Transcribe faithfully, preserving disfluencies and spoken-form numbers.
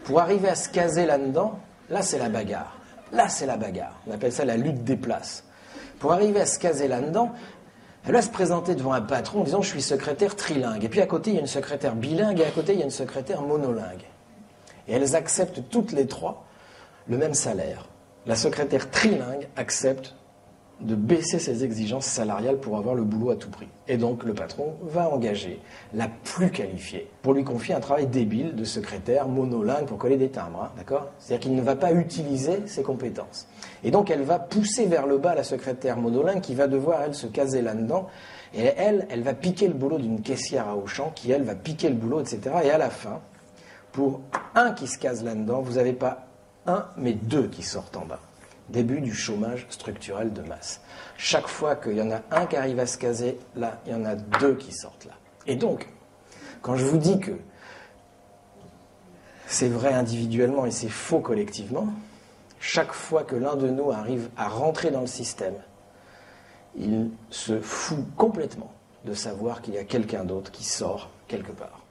Pour arriver à se caser là-dedans, là c'est la bagarre. Là c'est la bagarre. On appelle ça la lutte des places. Pour arriver à se caser là-dedans, elle va se présenter devant un patron en disant « je suis secrétaire trilingue ». Et puis à côté, il y a une secrétaire bilingue et à côté, il y a une secrétaire monolingue. Et elles acceptent toutes les trois le même salaire. La secrétaire trilingue accepte de baisser ses exigences salariales pour avoir le boulot à tout prix. Et donc le patron va engager la plus qualifiée pour lui confier un travail débile de secrétaire monolingue pour coller des timbres, hein, d'accord ? C'est-à-dire qu'il ne va pas utiliser ses compétences. Et donc elle va pousser vers le bas la secrétaire monolingue qui va devoir, elle, se caser là-dedans. Et elle, elle va piquer le boulot d'une caissière à Auchan qui, elle, va piquer le boulot, et cetera. Et à la fin, pour un qui se case là-dedans, vous n'avez pas un, mais deux qui sortent en bas. Début du chômage structurel de masse. Chaque fois qu'il y en a un qui arrive à se caser, là, il y en a deux qui sortent là. Et donc, quand je vous dis que c'est vrai individuellement et c'est faux collectivement, chaque fois que l'un de nous arrive à rentrer dans le système, il se fout complètement de savoir qu'il y a quelqu'un d'autre qui sort quelque part.